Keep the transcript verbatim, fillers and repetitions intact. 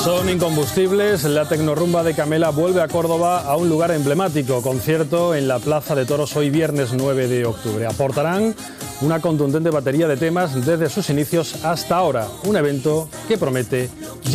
Son incombustibles. La Tecnorrumba de Camela vuelve a Córdoba, a un lugar emblemático. Concierto en la Plaza de Toros hoy viernes nueve de octubre. Aportarán una contundente batería de temas desde sus inicios hasta ahora. Un evento que promete